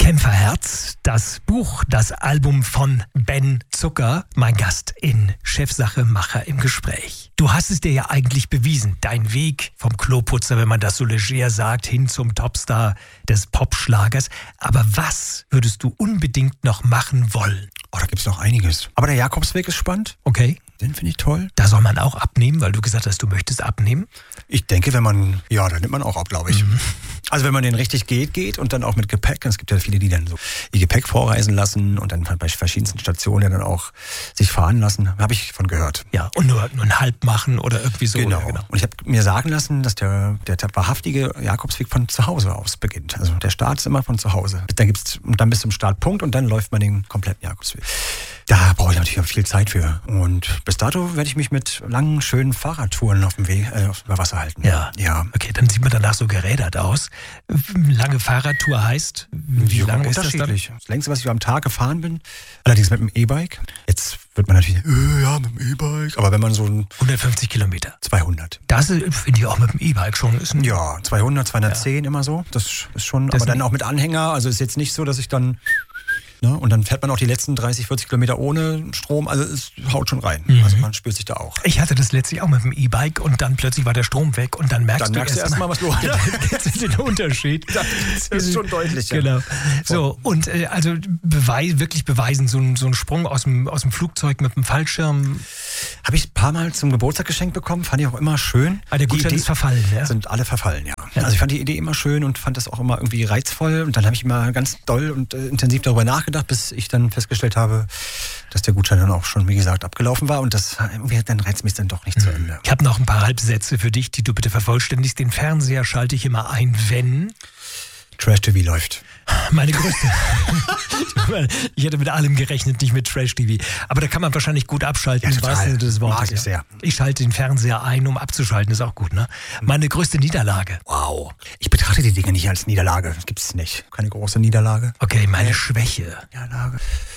Kämpferherz, das Buch, das Album von Ben Zucker, mein Gast in Chefsache Macher im Gespräch. Du hast es dir ja eigentlich bewiesen, dein Weg vom Kloputzer, wenn man das so leger sagt, hin zum Topstar des Popschlagers. Aber was würdest du unbedingt noch machen wollen? Oh, da gibt's noch einiges. Aber der Jakobsweg ist spannend. Okay. Den finde ich toll. Da soll man auch abnehmen, weil du gesagt hast, du möchtest abnehmen. Ich denke, da nimmt man auch ab, glaube ich. Also wenn man den richtig geht und dann auch mit Gepäck. Es gibt ja viele, die dann so ihr Gepäck vorreisen lassen und dann bei verschiedensten Stationen dann auch sich fahren lassen. Habe ich von gehört. Ja, und nur einen Halb machen oder irgendwie so. Genau. Oder, genau. Und ich habe mir sagen lassen, dass der wahrhaftige Jakobsweg von zu Hause aus beginnt. Also der Start ist immer von zu Hause. Dann bis zum Startpunkt und dann läuft man den kompletten Jakobsweg. Da brauche ich natürlich auch viel Zeit für. Und bis dato werde ich mich mit langen, schönen Fahrradtouren auf dem Weg über Wasser halten. Ja. Okay, dann sieht man danach so gerädert aus. Lange Fahrradtour heißt, wie lange ist das dann? Das längste, was ich am Tag gefahren bin, allerdings mit dem E-Bike. Jetzt wird man natürlich, ja, mit dem E-Bike. Aber wenn man so 150 Kilometer. 200. Das finde ich auch mit dem E-Bike schon. Ja, 200, 210 immer so. Das ist schon, aber dann auch mit Anhänger. Also ist jetzt nicht so, dass ich dann... Und dann fährt man auch die letzten 30, 40 Kilometer ohne Strom. Also es haut schon rein. Also man spürt sich da auch. Ich hatte das letztlich auch mit dem E-Bike und dann plötzlich war der Strom weg und dann merkst du erst mal, was los ist. Den Unterschied. Das ist schon deutlich. Ja. Genau. So, und also wirklich beweisen, so ein Sprung aus dem Flugzeug mit dem Fallschirm. Habe ich ein paar Mal zum Geburtstag geschenkt bekommen. Fand ich auch immer schön. Aber der Gutschein ist verfallen, ja? Sind alle verfallen, ja. Also ich fand die Idee immer schön und fand das auch immer irgendwie reizvoll. Und dann habe ich immer ganz doll und intensiv darüber nachgedacht, bis ich dann festgestellt habe, dass der Gutschein dann auch schon, wie gesagt, abgelaufen war. Und das irgendwie dann reizt mich dann doch nicht zu Ende. Ich habe noch ein paar Halbsätze für dich, die du bitte vervollständigst. Den Fernseher schalte ich immer ein, wenn... Trash-TV läuft. Meine größte. Ich hätte mit allem gerechnet, nicht mit Trash-TV. Aber da kann man wahrscheinlich gut abschalten. Ja, total. Im wahrsten Sinne des Wortes. Mag ich sehr. Ich schalte den Fernseher ein, um abzuschalten. Ist auch gut, ne? Meine größte Niederlage. Wow. Ich betrachte die Dinge nicht als Niederlage. Das gibt's nicht. Keine große Niederlage. Okay, meine Schwäche. Niederlage.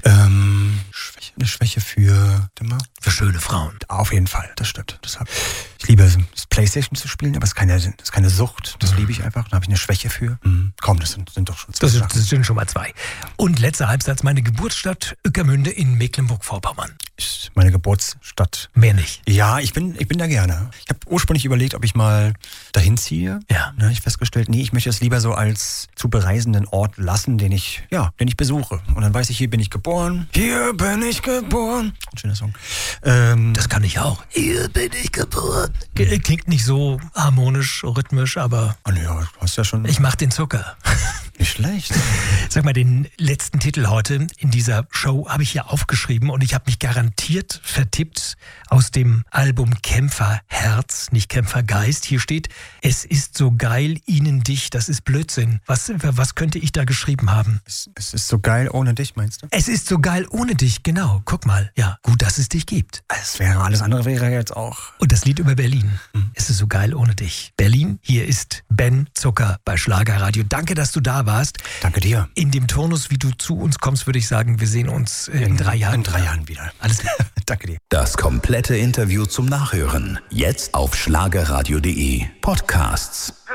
Eine Schwäche für schöne Frauen. Auf jeden Fall, das stimmt. Ich liebe es, Playstation zu spielen, aber es ist keine Sucht. Das liebe ich einfach. Da habe ich eine Schwäche für. Komm, das sind doch schon zwei Sachen. Das sind schon mal zwei. Und letzter Halbsatz, meine Geburtsstadt Ueckermünde in Mecklenburg-Vorpommern. Ist meine Geburtsstadt. Mehr nicht. Ja, ich bin da gerne. Ich habe ursprünglich überlegt, ob ich mal dahin ziehe. Ja. Da habe ich festgestellt, ich möchte es lieber so als zu bereisenden Ort lassen, den ich besuche. Und dann weiß ich, hier bin ich geboren. Hier bin ich geboren. Ein schöner Song. Das kann ich auch. Hier bin ich geboren. Klingt nicht so harmonisch, rhythmisch, aber... Oh, ja, du hast ja schon... Ich mach den Zucker. Nicht schlecht. Sag mal, den letzten Titel heute in dieser Show habe ich hier aufgeschrieben und ich habe mich garantiert vertippt aus dem Album Kämpferherz, nicht Kämpfergeist. Hier steht, es ist so geil, ihnen dich, das ist Blödsinn. Was könnte ich da geschrieben haben? Es ist so geil ohne dich, meinst du? Es ist so geil ohne dich, genau. Guck mal, ja, gut, dass es dich gibt. Alles andere wäre jetzt auch... Und das Lied über Berlin. Es ist so geil ohne dich. Berlin, hier ist Ben Zucker bei Schlagerradio. Danke, dass du da warst. Danke dir. In dem Turnus, wie du zu uns kommst, würde ich sagen, wir sehen uns in 3 Jahren. In 3 Jahren wieder. Alles klar. Danke dir. Das komplette Interview zum Nachhören. Jetzt auf schlagerradio.de. Podcasts.